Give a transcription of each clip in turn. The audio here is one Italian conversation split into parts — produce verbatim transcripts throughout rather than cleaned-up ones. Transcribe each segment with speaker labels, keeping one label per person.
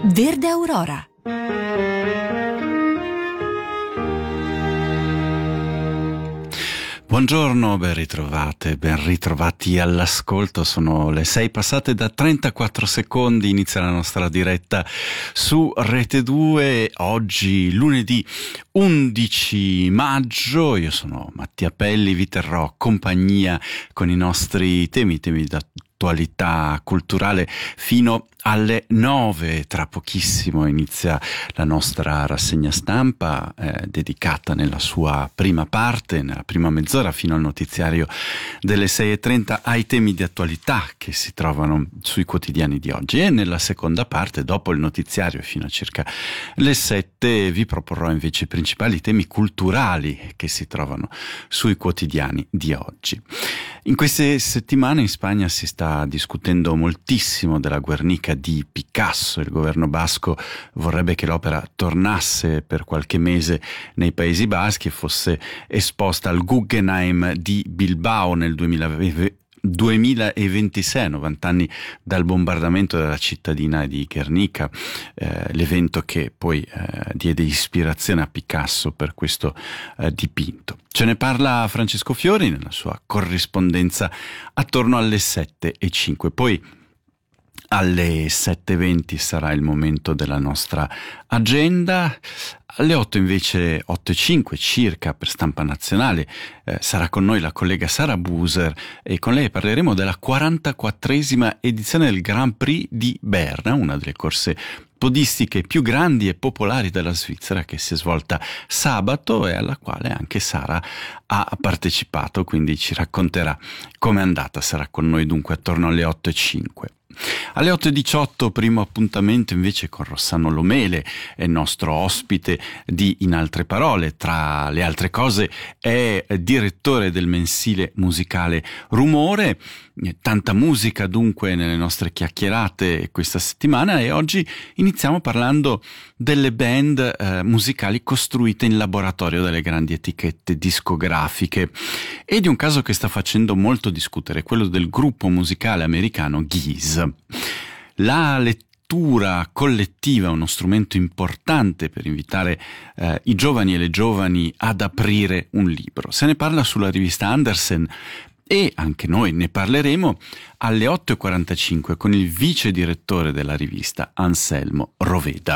Speaker 1: Verde Aurora.
Speaker 2: Buongiorno, ben ritrovate, ben ritrovati all'ascolto. Sono le sei passate da trentaquattro secondi, inizia la nostra diretta su Rete due, oggi lunedì undici maggio. Io sono Mattia Pelli, vi terrò compagnia con i nostri temi, temi d'attualità culturale fino alle nove. Tra pochissimo inizia la nostra rassegna stampa eh, dedicata nella sua prima parte, nella prima mezz'ora fino al notiziario delle sei e trenta ai temi di attualità che si trovano sui quotidiani di oggi, e nella seconda parte, dopo il notiziario fino a circa le sette, vi proporrò invece i principali temi culturali che si trovano sui quotidiani di oggi. In queste settimane in Spagna si sta discutendo moltissimo della Guernica di Picasso. Il governo basco vorrebbe che l'opera tornasse per qualche mese nei Paesi Baschi e fosse esposta al Guggenheim di Bilbao nel duemilaventisei, novanta anni dal bombardamento della cittadina di Guernica, eh, l'evento che poi eh, diede ispirazione a Picasso per questo eh, dipinto. Ce ne parla Francesco Fiori nella sua corrispondenza attorno alle sette e cinque. Poi alle sette e venti sarà il momento della nostra agenda. Alle otto invece, otto e cinque circa, per Stampa Nazionale, eh, sarà con noi la collega Sara Buser e con lei parleremo della quarantaquattresima edizione del Grand Prix di Berna, una delle corse podistiche più grandi e popolari della Svizzera, che si è svolta sabato e alla quale anche Sara ha partecipato, quindi ci racconterà com'è andata. Sarà con noi dunque attorno alle otto e cinque. Alle otto e diciotto primo appuntamento invece con Rossano Lomele, è il nostro ospite di In Altre Parole. Tra le altre cose è direttore del mensile musicale Rumore. Tanta musica dunque nelle nostre chiacchierate questa settimana, e oggi iniziamo parlando delle band eh, musicali costruite in laboratorio dalle grandi etichette discografiche e di un caso che sta facendo molto discutere, quello del gruppo musicale americano Geese. La lettura collettiva è uno strumento importante per invitare eh, i giovani e le giovani ad aprire un libro. Se ne parla sulla rivista Andersen e anche noi ne parleremo alle otto e quarantacinque con il vice direttore della rivista, Anselmo Roveda.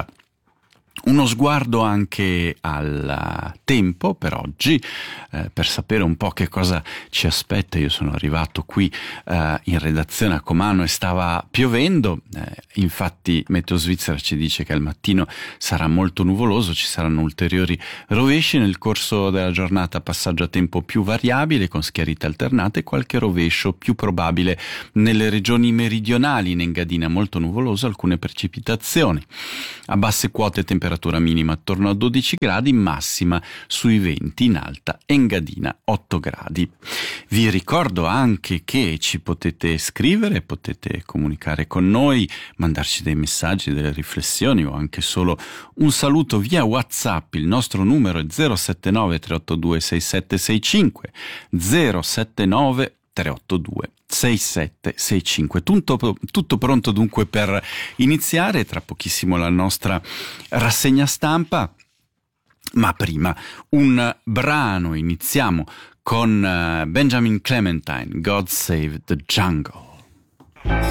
Speaker 2: Uno sguardo anche al tempo per oggi, eh, per sapere un po' che cosa ci aspetta. Io sono arrivato qui eh, in redazione a Comano e stava piovendo, eh, infatti Meteo Svizzera ci dice che al mattino sarà molto nuvoloso, ci saranno ulteriori rovesci, nel corso della giornata passaggio a tempo più variabile con schiarite alternate e qualche rovescio più probabile nelle regioni meridionali. In Engadina molto nuvoloso, alcune precipitazioni. A basse quote temperatura minima attorno a dodici gradi, massima sui venti, in alta Engadina otto gradi. Vi ricordo anche che ci potete scrivere, potete comunicare con noi, mandarci dei messaggi, delle riflessioni o anche solo un saluto via WhatsApp. Il nostro numero è zero sette nove tre otto due sei sette sei cinque, zero sette nove tre otto due sei sette sei cinque. Tutto, tutto pronto dunque per iniziare. Tra pochissimo la nostra rassegna stampa, ma prima un brano. Iniziamo con Benjamin Clementine, God Save the Jungle.